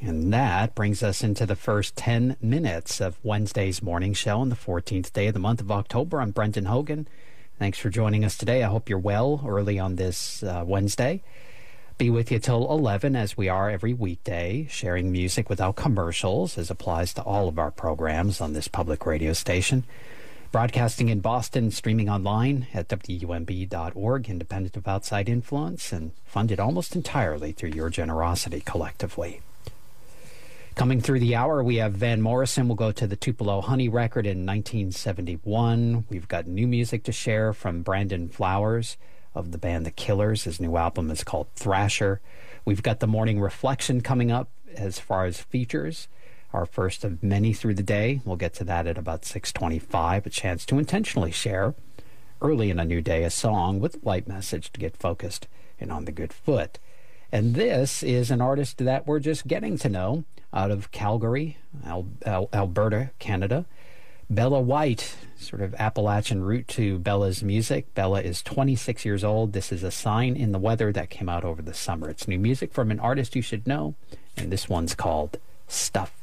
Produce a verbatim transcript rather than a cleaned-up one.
And that brings us into the first ten minutes of Wednesday's morning show on the fourteenth day of the month of October. I'm Brendan Hogan. Thanks for joining us today. I hope you're well early on this uh, Wednesday. Be with you till eleven, as we are every weekday, sharing music without commercials, as applies to all of our programs on this public radio station. Broadcasting in Boston, streaming online at W U M B dot org, independent of outside influence, and funded almost entirely through your generosity collectively. Coming through the hour, we have Van Morrison. We'll go to the Tupelo Honey record in nineteen seventy-one. We've got new music to share from Brandon Flowers of the band The Killers. His new album is called Thrasher. We've got the Morning Reflection coming up as far as features. Our first of many through the day. We'll get to that at about six twenty-five. A chance to intentionally share early in a new day a song with a light message to get focused and on the good foot. And this is an artist that we're just getting to know out of Calgary, Al- Al- Alberta, Canada. Bella White, sort of Appalachian root to Bella's music. Bella is twenty-six years old. This is A Sign in the Weather that came out over the summer. It's new music from an artist you should know, and this one's called Stuff.